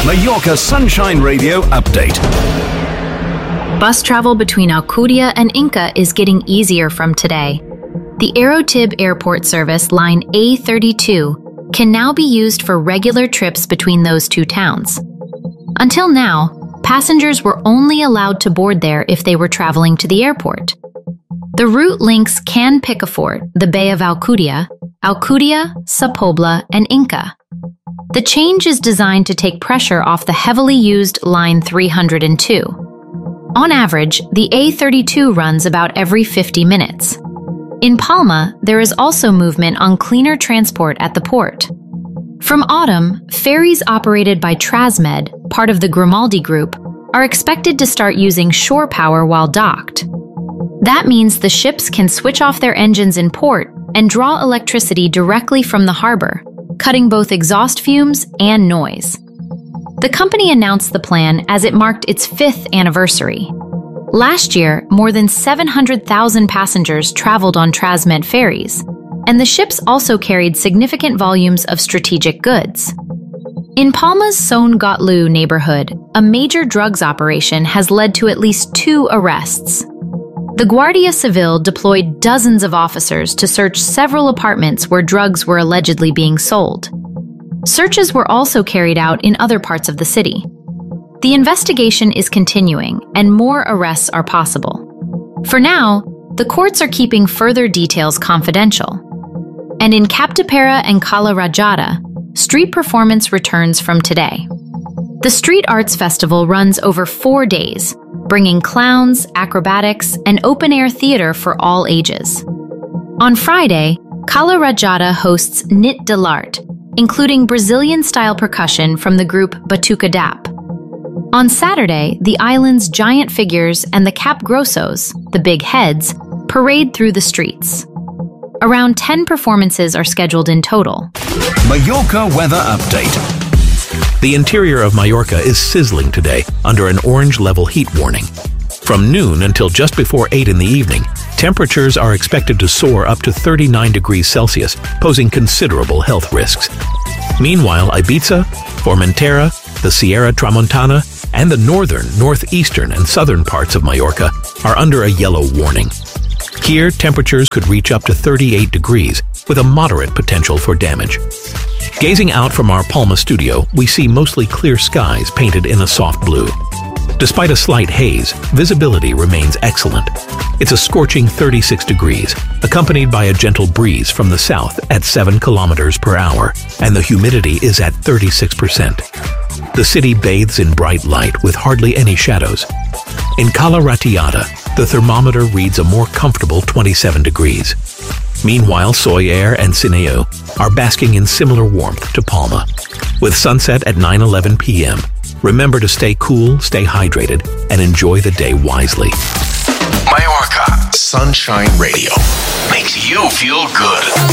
Mallorca Sunshine Radio update. Bus travel between Alcudia and Inca is getting easier from today. The Aerotib Airport service, line A32, can now be used for regular trips between those two towns. Until now, passengers were only allowed to board there if they were traveling to the airport. The route links Can Picafort, the Bay of Alcudia, Sa Pobla, and Inca. The change is designed to take pressure off the heavily used line 302. On average, the A32 runs about every 50 minutes. In Palma, there is also movement on cleaner transport at the port. From autumn, ferries operated by Trasmed, part of the Grimaldi Group, are expected to start using shore power while docked. That means the ships can switch off their engines in port and draw electricity directly from the harbor, cutting both exhaust fumes and noise. The company announced the plan as it marked its 5th anniversary. Last year, more than 700,000 passengers traveled on Trasmed ferries, and the ships also carried significant volumes of strategic goods. In Palma's Son Gotlu neighborhood, a major drugs operation has led to at least 2 arrests. The Guardia Civil deployed dozens of officers to search several apartments where drugs were allegedly being sold. Searches were also carried out in other parts of the city. The investigation is continuing, and more arrests are possible. For now, the courts are keeping further details confidential. And in Captepera and Cala Rajada, street performance returns from today. The Street Arts Festival runs over 4 days, bringing clowns, acrobatics, and open-air theater for all ages. On Friday, Cala Rajada hosts Nit de l'Art, including Brazilian-style percussion from the group Batuca Dap. On Saturday, the island's giant figures and the Cap Grossos, the big heads, parade through the streets. Around 10 performances are scheduled in total. Mallorca weather update. The interior of Mallorca is sizzling today under an orange-level heat warning. From noon until just before 8 in the evening, temperatures are expected to soar up to 39 degrees Celsius, posing considerable health risks. Meanwhile, Ibiza, Formentera, the Sierra Tramontana, and the northern, northeastern, and southern parts of Mallorca are under a yellow warning. Here, temperatures could reach up to 38 degrees, with a moderate potential for damage. Gazing out from our Palma studio, we see mostly clear skies painted in a soft blue. Despite a slight haze, visibility remains excellent. It's a scorching 36 degrees, accompanied by a gentle breeze from the south at 7 kilometers per hour, and the humidity is at 36%. The city bathes in bright light with hardly any shadows. In Cala Ratiada, the thermometer reads a more comfortable 27 degrees. Meanwhile, Soyer and Sineu are basking in similar warmth to Palma. With sunset at 9:11 p.m., remember to stay cool, stay hydrated, and enjoy the day wisely. Mallorca Sunshine Radio makes you feel good.